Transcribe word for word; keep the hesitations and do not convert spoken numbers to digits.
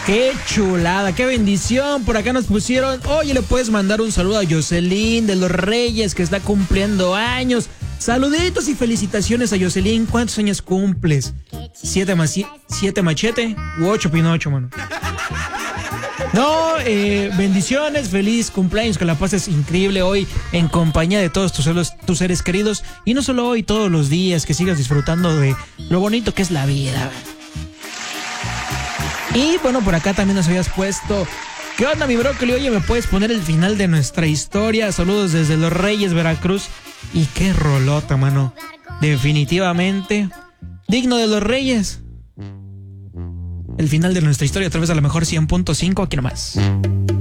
Qué chulada, qué bendición. Por acá nos pusieron, oye, le puedes mandar un saludo a Jocelyn de los Reyes, que está cumpliendo años. Saluditos y felicitaciones a Jocelyn. ¿Cuántos años cumples? ¿Siete, ma siete machete u ocho pinocho, mano? No, eh, bendiciones, feliz cumpleaños, que la pases increíble hoy en compañía de todos tus, tus seres queridos. Y no solo hoy, todos los días, que sigas disfrutando de lo bonito que es la vida. Y bueno, por acá también nos habías puesto, ¿qué onda, mi brócoli? Oye, ¿me puedes poner el final de nuestra historia? Saludos desde Los Reyes, Veracruz. Y qué rolota, mano. Definitivamente digno de Los Reyes. El final de nuestra historia a través de la mejor cien punto cinco, aquí nomás.